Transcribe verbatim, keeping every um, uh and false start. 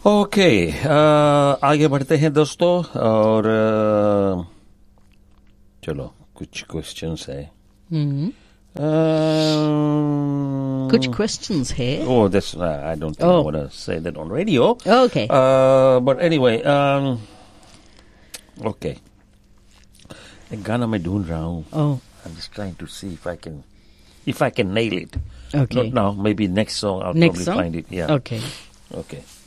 Okay आगे बढ़ते हैं दोस्तों और uh, चलो कुछ क्वेश्चंस है हम्म um, कुछ क्वेश्चंस है oh that's uh, I don't think Oh. I want to say that on radio. Okay. uh, but anyway um, okay एक गाना मैं ढूंढ रहा हूँ. Oh. I'm just trying to see if I can if I can nail it. Okay. Not now, maybe next song I'll Next probably song? find it. Yeah. Okay. Okay.